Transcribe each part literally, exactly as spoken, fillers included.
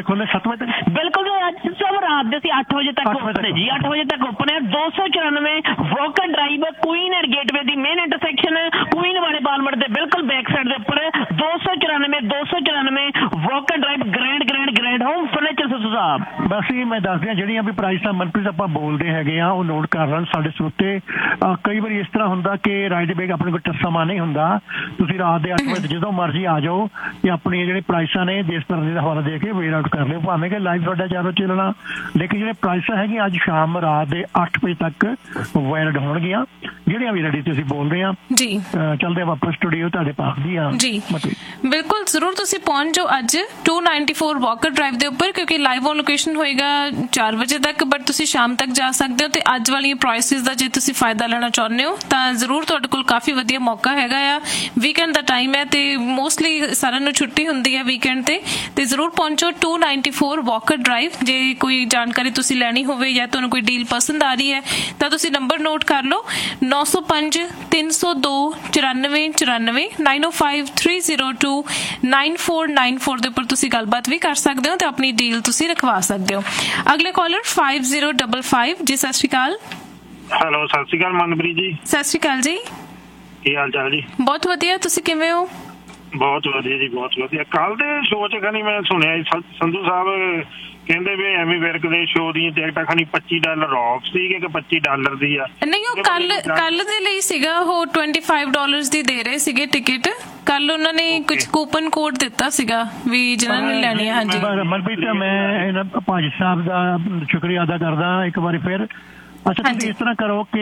खुले सत्त बजे तक? बिल्कुल जी, सब रात के अठ बजे तक ओपन है जी, अठ बजे तक ओपन है। दो सौ चौरानवे walker drive queen and gateway the main intersection queen वाले पार्लियामेंट के बिल्कुल बैक साइड के उपर दो सौ चौरानवे दो सौ चौरानवे walker drive grand grand grand home furniture Sidhu साहब। बस ये मैं दस दियां ਜਿਹੜੀਆਂ ਵੀ ਪ੍ਰਾਈਸਾਂ ਮਨਪ੍ਰੀਤ ਆਪਾਂ ਬੋਲਦੇ ਹੈਗੇ ਆ ਉਹ ਨੋਟ ਕਰ ਲੈਣ ਸਾਡੇ ਸਰੋਤੇ। ਕਈ ਵਾਰੀ ਇਸ ਤਰ੍ਹਾਂ ਹੁੰਦਾ ਕਿ ਰਾਈਟ ਬੈਗ ਆਪਣੇ ਕੋਲ ਸਮਾਂ ਨਹੀਂ ਹੁੰਦਾ, ਤੁਸੀਂ ਰਾਤ ਦੇ ਅੱਠ ਵਜੇ ਜਦੋਂ ਮਰਜ਼ੀ ਆ ਜਾਓ ਤੇ ਆਪਣੀਆਂ ਜਿਹੜੇ ਪ੍ਰਾਈਸਾਂ ਨੇ ਜਿਸ ਤਰ੍ਹਾਂ ਦਾ ਹਵਾਲਾ ਦੇ ਕੇ ਵੇਟ ਆਊਟ ਕਰ ਲਿਓ, ਭਾਵੇਂ ਕਿ ਲਾਈਵ ਤੁਹਾਡਾ ਚਾਰੋਂ ਚੱਲਣਾ। ਲੇਕਿਨ ਜਿਹੜੇ ਪ੍ਰਾਈਸਾਂ ਹੈਗੀਆਂ ਅੱਜ ਸ਼ਾਮ ਰਾਤ ਦੇ ਅੱਠ ਵਜੇ ਤੱਕ ਵੈਲਿਡ ਹੋਣਗੀਆਂ, ਜਿਹੜੀਆਂ ਵੀ ਰੈਡੀ ਤੁਸੀਂ ਬੋਲ ਰਹੇ ਆ ਜੀ। ਚਲਦੇ ਵਾਪਸ ਸਟੂਡੀਓ ਤੁਹਾਡੇ ਪਾਸ ਦੀ ਆ ਜੀ, ਬਿਲਕੁਲ ਜ਼ਰੂਰ ਤੁਸੀਂ ਪਹੁੰਚ ਜਾਓ ਅੱਜ to ninety four Walker drive ਦੇ ਉੱਪਰ, ਕਿਉਂਕਿ ਲਾਈਵ ਔਨ ਲੋਕੇਸ਼ਨ ਹੋਏਗਾ ਚਾਰ ਵਜੇ ਤੱਕ, ਬਟ ਤੁਸੀਂ ਸ਼ਾਮ ਤੱਕ ਜਾ ਸਕਦੇ ਹੋ। ਤੇ ਅੱਜ ਵਾਲੀਆਂ ਪ੍ਰਾਈਸਿਸ ਦਾ ਜੇ ਤੁਸੀਂ ਫਾਇਦਾ ਲੈਣਾ ਚਾਹੁੰਦੇ ਹੋ ਤਾਂ ਜ਼ਰੂਰ ਤੁਹਾਡੇ ਕੋਲ ਕਾਫੀ ਵਧੀਆ ਮੌਕਾ ਹੈਗਾ ਆ। ਵੀਕਐਂਡ ਦਾ ਟਾਈਮ ਹੈ ਤੇ ਮੋਸਟਲੀ ਸਾਰਿਆਂ ਨੂੰ ਛੁੱਟੀ ਹੁੰਦੀ ਹੈ ਵੀਕਐਂਡ ਤੇ ਤੇ ਜ਼ਰੂਰ ਪਹੁੰਚੋ to ninety four Walker drive. ਜੇ ਕੋਈ ਜਾਣਕਾਰੀ ਤੁਸੀਂ ਲੈਣੀ ਹੋਵੇ ਜਾਂ ਤੁਹਾਨੂੰ ਕੋਈ ਡੀਲ ਪਸੰਦ ਆ ਰਹੀ ਹੈ ਤਾਂ ਤੁਸੀਂ ਨੰਬਰ ਨੋਟ ਕਰ ਲਓ ਨੌ ਸੌ ਪੰਜ ਤਿੰਨ ਸੌ ਦੋ ਚੁਰਾਨਵੇਂ ਚੁਰਾਨਵੇਂ ਨਾਈਨ ਓ five three zero two nine four nine four ਦੇ ਉੱਪਰ ਤੁਸੀਂ ਗੱਲਬਾਤ ਵੀ ਕਰ ਸਕਦੇ ਹੋ ਤੇ ਆਪਣੀ ਡੀਲ ਤੁਸੀਂ ਰਖਵਾ ਸਕਦੇ ਹੋ। ਅਗਲੇ collar five zero double five G, ਸਤਿ ਸ਼੍ਰੀ ਅਕਾਲ। ਹੈਲੋ, ਸਤਿ ਸ਼੍ਰੀ ਅਕਾਲ ਮਨਪ੍ਰੀਤ ਜੀ। ਸਤਿ ਸ਼੍ਰੀ ਅਕਾਲ ਜੀ, ਕੀ ਹਾਲ ਚਾਲ ਜੀ? ਬਹੁਤ ਵਧੀਆ, ਤੁਸੀਂ ਕਿਵੇਂ ਹੋ? ਬਹੁਤ ਵਧੀਆ ਜੀ, ਬਹੁਤ ਵਧੀਆ। ਕੱਲ ਦੇ ਸ਼ੋਅ ਚ ਖਾਨੀ ਮੈਂ ਸੁਣਿਆ ਸੰਧੂ ਸਾਹਿਬ ਕਹਿੰਦੇ ਵੀ ਐਮੀ ਵਿਰਕ ਦੇ ਸ਼ੋਅ ਦੀਆਂ ਟਿਕਟਾਂ ਖਾਨੀ ਪੱਚੀ ਡਾਲਰ ਆਫ ਸੀਗੇ ਕਿ ਪੱਚੀ ਡਾਲਰ ਦੀ ਆ? ਨਹੀਂ, ਉਹ ਕੱਲ ਕੱਲ ਦੇ ਲਈ ਸੀਗਾ, ਉਹ ਟਵੈਂਟੀ ਫਾਈਵ ਡਾਲਰਸ ਦੀ ਦੇ ਰਹੇ ਸੀਗੇ ਟਿਕਟ। ਕੱਲ ਉਹਨਾਂ ਨੇ ਕੁਝ ਕੂਪਨ ਕੋਡ ਦਿੱਤਾ ਸੀਗਾ ਵੀ ਜਿਹਨਾਂ ਨੇ ਲੈਣੀ ਹੈ। ਹਾਂਜੀ ਮਨਪ੍ਰੀਤ, ਮੈਂ ਇਹਨਾਂ ਭਾਜੀ ਸਾਹਿਬ ਦਾ ਸ਼ੁਕਰੀਆ ਅਦਾ ਕਰਦਾ ਇੱਕ ਵਾਰੀ ਫਿਰ। ਅੱਛਾ, ਤੁਸੀਂ ਇਸ ਤਰ੍ਹਾਂ ਕਰੋ ਕਿ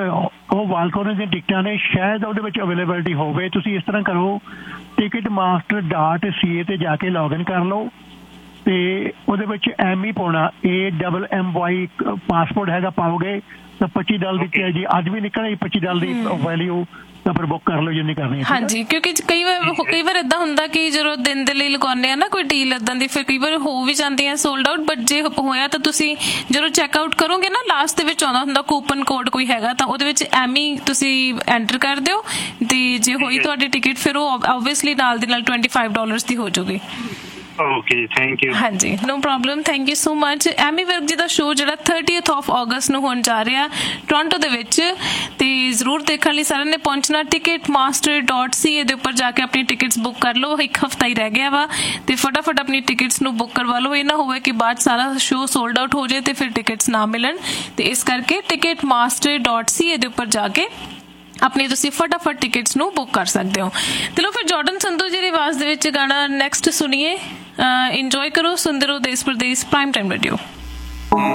ਉਹ ਵਾਲਕੋਨ ਦੀਆਂ ਟਿਕਟਾਂ ਨੇ ਸ਼ਾਇਦ ਉਹਦੇ ਵਿੱਚ ਅਵੇਲੇਬਿਲਿਟੀ ਹੋਵੇ। ਤੁਸੀਂ ਇਸ ਤਰ੍ਹਾਂ ਕਰੋ, ਟਿਕਟ ਮਾਸਟਰ ਡਾਟ ਸੀ ਏ ਤੇ ਜਾ ਕੇ ਲੌਗਇਨ ਕਰ ਲਓ ਤੇ ਉਹਦੇ ਵਿੱਚ ਐਮ ਹੀ ਪਾਉਣਾ, A double M Y passport ਹੈਗਾ, ਪਾਓਗੇ ਤਾਂ ਪੱਚੀ ਡਾਲਰ ਦੀ ਜੀ ਅੱਜ ਵੀ ਨਿਕਲੇਗੀ ਪੱਚੀ ਡਾਲਰ ਦੀ ਵੈਲਿਊ, ਤਾਂ ਫਿਰ ਬੁੱਕ ਕਰ ਲਓ ਜਿੰਨੀ ਕਰਨੀ ਹੈ। ਹਾਂਜੀ, ਕਿਉਂਕਿ ਕਈ ਵਾਰ ਕਈ ਵਾਰ ਏਦਾਂ ਹੁੰਦਾ ਕਿ ਜਦੋਂ ਦਿਨ ਦੇ ਲਈ ਲਗਾਉਂਦੇ ਆ ਨਾ ਕੋਈ ਡੀਲ ਏਦਾਂ ਦੀ, ਫਿਰ ਕਈ ਵਾਰ ਹੋ ਵੀ ਜਾਂਦੀ ਹੈ ਸੋਲਡ ਆਊਟ। ਬਟ ਜੇ ਹੋਇਆ ਤਾਂ ਤੁਸੀਂ ਜਦੋਂ ਚੈੱਕ ਆਊਟ ਕਰੋਗੇ ਨਾ ਲਾਸਟ ਦੇ ਵਿੱਚ ਆਉਂਦਾ ਹੁੰਦਾ ਕੂਪਨ ਕੋਡ ਕੋਈ ਹੈਗਾ, ਤਾਂ ਉਹਦੇ ਵਿੱਚ ਐਮੀ ਤੁਸੀਂ ਐਂਟਰ ਕਰ ਦਿਓ ਤੇ ਜੇ ਹੋਈ ਤੁਹਾਡੀ ਟਿਕਟ ਫਿਰ ਉਹ ਓਬਵੀਅਸਲੀ ਨਾਲ ਦੀ ਨਾਲ ਟਵੈਂਟੀ ਫਾਈਵ ਡਾਲਰਸ ਦੀ ਹੋ ਜਾਊਗੀ। Okay, thank you. ਹਾਂਜੀ, no problem, thank you so much. Ammy Virk ਜੀ ਦਾ ਸ਼ੋਅ ਜਿਹੜਾ ਥਰਟੀਥ ਆਫ ਅਗਸਤ ਨੂੰ ਹੋਣ ਜਾ ਰਿਹਾ ਟੋਰਾਂਟੋ ਦੇ ਵਿੱਚ, ਤੇ ਜ਼ਰੂਰ ਦੇਖਣ ਲਈ ਸਾਰਿਆਂ ਨੇ ਪਹੁੰਚਣਾ। ਟਿਕਟ ਮਾਸਟਰ ਡਾਟ ਸੀ ਏ ਦੇ ਉੱਪਰ ਜਾ ਕੇ ਆਪਣੀ ਟਿਕਟਸ ਬੁੱਕ ਕਰ ਲਓ। ਇੱਕ ਹਫ਼ਤਾ ਹੀ ਰਹਿ ਗਿਆ ਵਾ ਤੇ ਫਟਾਫਟ ਆਪਣੀ ਟਿਕਟਸ ਨੂੰ ਬੁੱਕ ਕਰਵਾ ਲਓ। ਇਹ ਨਾ ਹੋਵੇ ਕਿ ਬਾਅਦ ਸਾਰਾ ਸ਼ੋਅ ਸੋਲਡ ਆਊਟ ਹੋ ਜਾਏ ਤੇ ਫਿਰ ਟਿਕਟਸ ਨਾ ਮਿਲਣ। ਤੇ ਇਸ ਕਰਕੇ ਟਿਕਟ ਮਾਸਟਰ ਡਾਟ ਸੀ ਏ ਦੇ ਉੱਪਰ ਜਾ ਕੇ ਆਪਣੀ ਤੁਸੀਂ ਫਟਾਫਟ ਟਿਕਟਸ ਨੂੰ ਬੁੱਕ ਕਰ ਸਕਦੇ ਹੋ। ਚਲੋ ਫਿਰ ਜਾਰਡਨ ਸੰਧੂ ਜੀ ਦੀ ਆਵਾਜ਼ ਦੇ ਵਿੱਚ ਗਾਣਾ ਨੈਕਸਟ ਸੁਣੀਏ, ਇੰਜੋਏ ਕਰੋ। ਸੁਣਦੇ ਰਹੋ ਦੇਸ਼ ਪ੍ਰਦੇਸ਼ ਪ੍ਰਾਈਮ ਟਾਈਮ ਰੇਡੀਓ।